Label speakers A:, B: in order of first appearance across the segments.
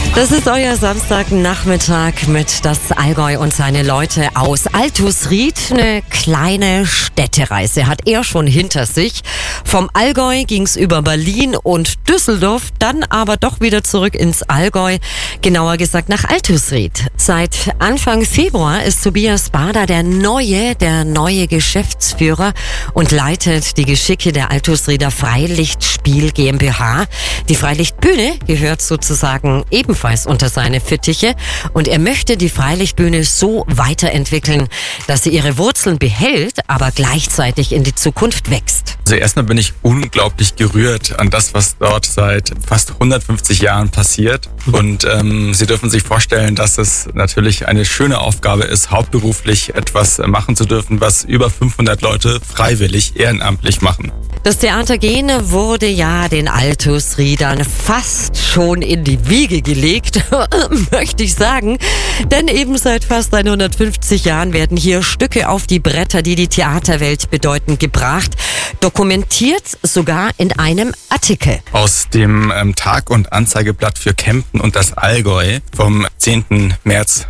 A: Das ist euer Samstagnachmittag mit das Allgäu und seine Leute aus Altusried. Eine kleine Städtereise hat er schon hinter sich. Vom Allgäu ging's über Berlin und Düsseldorf, dann aber doch wieder zurück ins Allgäu, genauer gesagt nach Altusried. Seit Anfang Februar ist Tobias Bader der neue Geschäftsführer und leitet die Geschicke der Altusrieder Freilichtspiel GmbH. Die Freilichtbühne gehört sozusagen ebenfalls unter seine Fittiche und er möchte die Freilichtbühne so weiterentwickeln, dass sie ihre Wurzeln behält, aber gleichzeitig in die Zukunft wächst.
B: Also erstmal bin ich unglaublich gerührt an das, was dort seit fast 150 Jahren passiert. Und Sie dürfen sich vorstellen, dass es natürlich eine schöne Aufgabe ist, hauptberuflich etwas machen zu dürfen, was über 500 Leute freiwillig, ehrenamtlich machen.
A: Das Theater Gene wurde ja den Altusriedern fast schon in die Wiege gelegt, möchte ich sagen. Denn eben seit fast 150 Jahren werden hier Stücke auf die Bretter, die die Theaterwelt bedeuten, gebracht. Dokumentiert sogar in einem Artikel.
B: Aus dem Tag- und Anzeigeblatt für Kempten und das Allgäu vom 10. März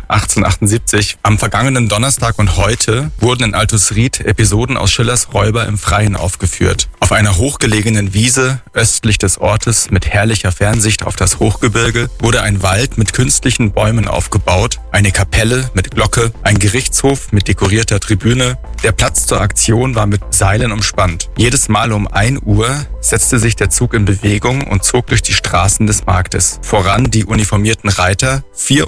B: 1878. Am vergangenen Donnerstag und heute wurden in Altusried Episoden aus Schillers Räuber im Freien aufgeführt. Auf einer hochgelegenen Wiese östlich des Ortes mit herrlicher Fernsicht auf das Hochgebirge wurde ein Wald mit künstlichen Bäumen aufgebaut, eine Kapelle mit Glocke, ein Gerichtshof mit dekorierter Tribüne. Der Platz zur Aktion war mit Seilen umspannt. Jedes Mal um 1 Uhr setzte sich der Zug in Bewegung und zog durch die Straßen des Marktes. Voran die uniformierten Reiter,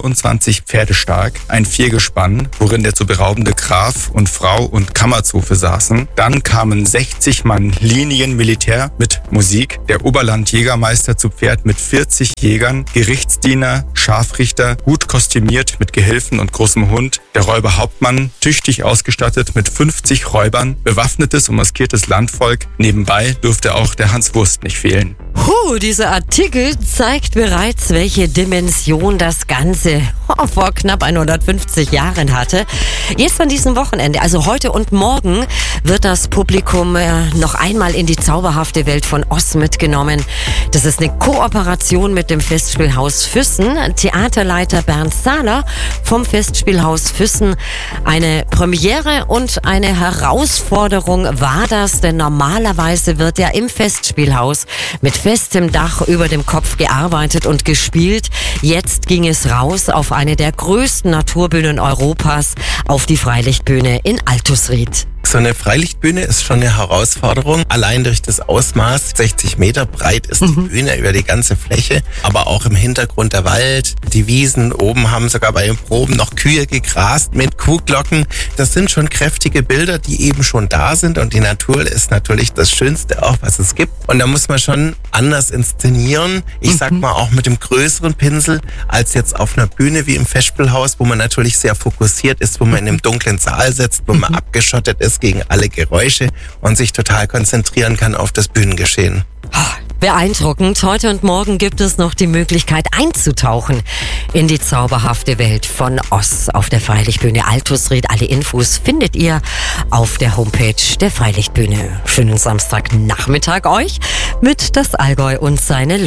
B: 24 Pferde stark, ein Viergespann, worin der zu beraubende Graf und Frau und Kammerzofe saßen. Dann kamen 60 Mann Linienmilitär mit Musik, der Oberlandjägermeister zu Pferd mit 40 Jägern, Gerichtsdiener, Scharfrichter, gut kostümiert mit Gehilfen und großem Hund, der Räuberhauptmann, tüchtig ausgestattet mit 50 Räubern, bewaffnetes und maskiertes Landvolk. Nebenbei durfte auch der Hans Wurst nicht fehlen.
A: Dieser Artikel zeigt bereits, welche Dimension das Ganze vor knapp 150 Jahren hatte. Jetzt an diesem Wochenende, also heute und morgen, wird das Publikum noch einmal in die zauberhafte Welt von Oz mitgenommen. Das ist eine Kooperation mit dem Festspielhaus Füssen. Theaterleiter Bernd Sahler vom Festspielhaus Füssen. Eine Premiere und eine Herausforderung war das, denn normalerweise wird ja im Festspielhaus mit festem Dach über dem Kopf gearbeitet und gespielt. Jetzt ging es raus auf eine der größten Naturbühnen Europas, auf die Freilichtbühne in Altusried.
C: So eine Freilichtbühne ist schon eine Herausforderung. Allein durch das Ausmaß, 60 Meter breit ist die Bühne über die ganze Fläche, aber auch im Hintergrund der Wald, die Wiesen. Oben haben sogar bei den Proben noch Kühe gegrast mit Kuhglocken. Das sind schon kräftige Bilder, die eben schon da sind und die Natur ist natürlich das Schönste auch, was es gibt. Und da muss man schon anders inszenieren. Ich sag mal auch mit dem größeren Pinsel als jetzt auf einer Bühne wie im Festspielhaus, wo man natürlich sehr fokussiert ist, wo man in einem dunklen Saal sitzt, wo man abgeschottet ist gegen alle Geräusche und sich total konzentrieren kann auf das Bühnengeschehen.
A: Beeindruckend. Heute und morgen gibt es noch die Möglichkeit einzutauchen in die zauberhafte Welt von Oz auf der Freilichtbühne Altusried. Alle Infos findet ihr auf der Homepage der Freilichtbühne. Schönen Samstagnachmittag euch mit das Allgäu und seine